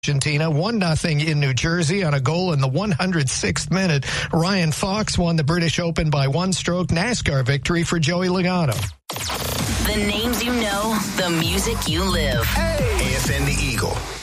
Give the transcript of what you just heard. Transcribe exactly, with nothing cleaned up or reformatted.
Argentina, one nothing in New Jersey on a goal in the one hundred sixth minute. Ryan Fox won the British Open by one stroke. NASCAR victory for Joey Logano. The names you know, the music you live. Hey. A F N The Eagle.